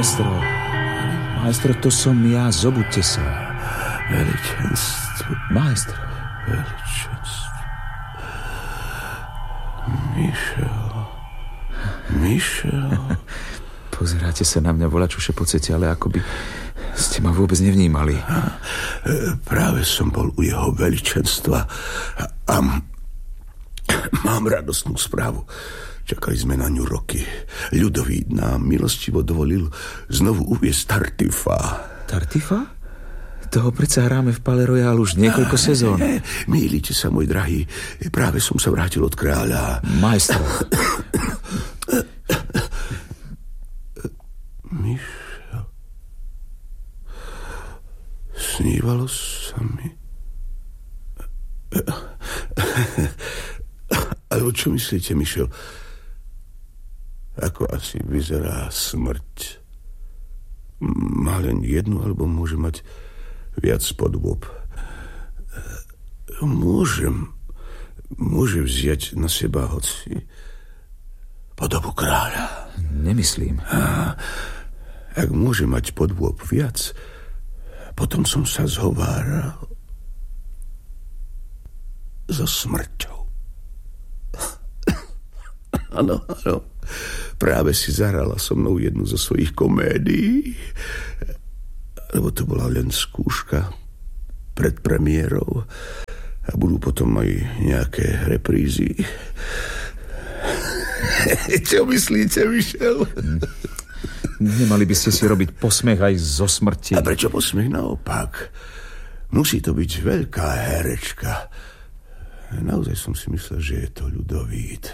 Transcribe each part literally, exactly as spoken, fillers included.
Maestro, maestro, to som ja, zobuďte sa. Veličenstvo. Maestro. Veličenstvo. Michel. Michel. Pozeráte sa na mňa, volačo šepocete, ale akoby ste ma vôbec nevnímali. Práve som bol u jeho veličenstva a mám radostnú správu. Čakali sme na ňu roky. Ľudovít nám milostivo dovolil znovu uviesť Tartifa. Tartifa? Toho predsa hráme v Palais Royal už niekoľko sezón. Mýlite sa, môj drahý. Práve som sa vrátil od kráľa. Maestro. Michel. Snívalo sa mi. Ale čo myslíte, Michel? Ako asi vyzerá smrť? Má len jednu, alebo môže mať viac podôb? Môžem. Môže vziať na seba hoci podobu kráľa. Nemyslím. A ak môže mať podôb viac, potom som sa zhováral so smrťou. Áno, áno. Práve si zahrala so mnou jednu zo svojich komédií, lebo to bola len skúška pred premiérou a budú potom aj nejaké reprízy. Čo myslíte, Michel? Nemali by ste si robiť posmech aj zo smrti. A prečo posmech? Naopak. Musí to byť veľká herečka. Naozaj som si myslel, že je to Ľudovít.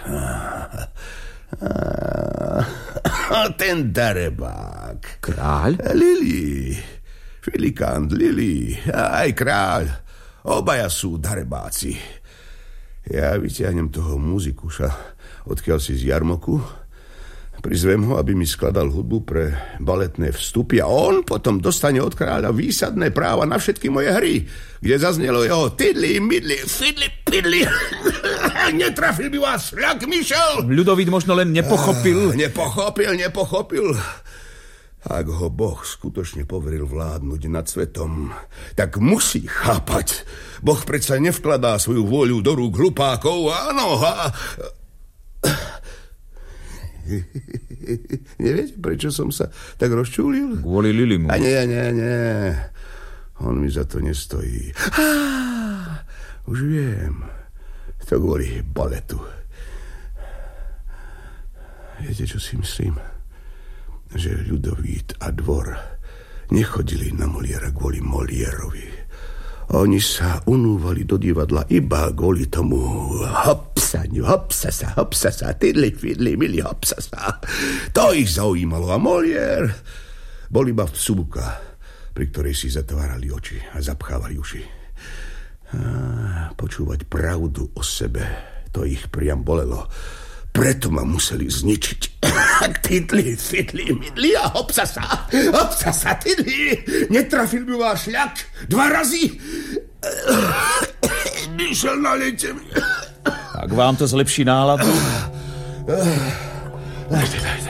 Ten darebák. Kráľ? Lili. Filikant, Lili. Aj kráľ. Obaja sú darebáci. Ja vyťahnem toho muzikuša, odkiaľ si z jarmoku. Prizvem ho, aby mi skladal hudbu pre baletné vstupy a on potom dostane od kráľa výsadné práva na všetky moje hry, kde zaznelo jeho tidli, midli, fidli, pidli. Netrafil by vás šľak, Michel? Ľudovít možno len nepochopil. Ah, nepochopil, nepochopil. Ak ho Boh skutočne poveril vládnuť nad svetom, tak musí chápať. Boh predsa nevkladá svoju vôľu do rúk hlupákov, áno, a... Neviete, prečo som sa tak rozčúlil? Kvôli Lilimu. A nie, nie, nie. On mi za to nestojí. Á, už viem. To kvôli baletu. Viete, čo si myslím? Že Ľudovít a dvor nechodili na Moliéra kvôli Moliérovi. Oni sa unúvali do divadla iba kvôli tomu hopsaniu, hopsasa, hopsasa, tidli, fidli, mili, hopsasa. To ich zaujímalo a Moliér bol iba vsúka, pri ktorej si zatvárali oči a zapchávali uši. A počúvať pravdu o sebe, to ich priam bolelo. Preto ma museli zničiť. Tidli, fidli, midli a hopsasa, hopsasa, tidli. Netrafil by vás šľak dva razy. Michel, nalejte mi. Ak vám to zlepší náladu? Dajte, dajte.